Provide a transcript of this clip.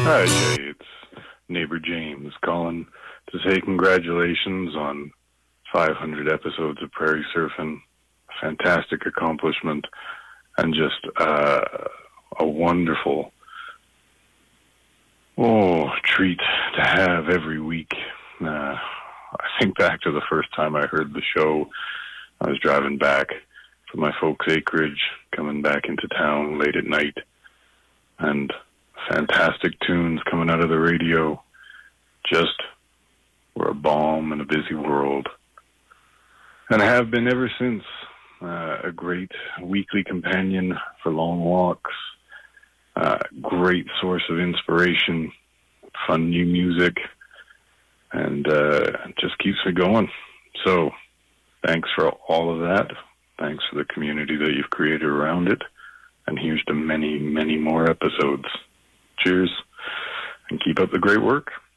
Hi, Jay. It's neighbor James calling to say congratulations on 500 episodes of Prairie Surfing. Fantastic accomplishment and just a wonderful treat to have every week. I think back to the first time I heard the show. I was driving back from my folks' acreage, coming back into town late at night, and fantastic tunes coming out of the radio just were a balm in a busy world. And I have been ever since. A great weekly companion for long walks, great source of inspiration, fun new music, and just keeps me going. So thanks for all of that. Thanks for the community that you've created around it. And here's to many, many more episodes. Cheers, and keep up the great work.